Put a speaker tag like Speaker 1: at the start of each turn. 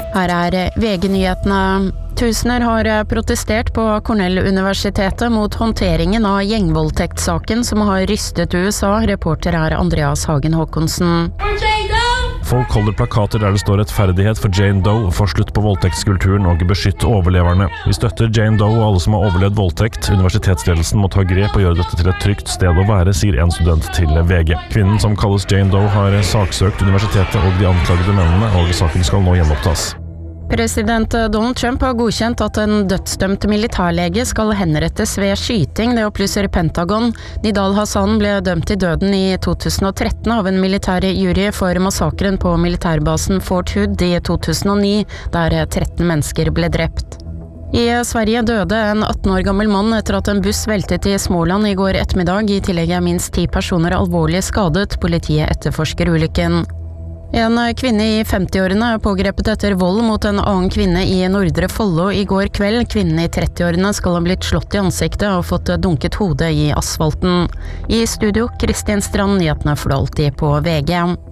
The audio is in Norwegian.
Speaker 1: Her VG-nyhetene. Tusener har protestert på Cornell-universitetet mot håndteringen av gjengvoldtektssaken som har rystet USA. Reporter Andreas Hagen Håkonsen.
Speaker 2: Folk holder plakater der det står rettferdighet for Jane Doe, få slutt på voldtektskulturen og beskytt overleverne. Vi støtter Jane Doe og alle som har overlevd voldtekt. Universitetsledelsen må ta grep og gjøre dette til et trygt sted å være, sier en student til VG. Kvinnen som kalles Jane Doe har saksøkt universitetet og de anklagede mennene, og saken skal nå gjenopptas.
Speaker 1: President Donald Trump har godkjent at en dødsdømt militærlege skal henrettes ved skyting, det opplyser Pentagon. Nidal Hassan ble dømt til døden i 2013 av en militær jury for massakren på militærbasen Fort Hood i 2009, der 13 mennesker ble drept. I Sverige døde en 18 år gammel mann etter at en buss veltet i Småland i går ettermiddag. I tillegg minst 10 personer alvorlig skadet. Politiet etterforsker ulykken. En kvinne i 50-årene er pågrepet etter vold mot en annen kvinne i Nordre Follo i går kveld. Kvinnen i 30-årene skal ha blitt slått i ansiktet og fått dunket hodet i asfalten. I studio, Kristin Strand, nyhetene for alltid på VG.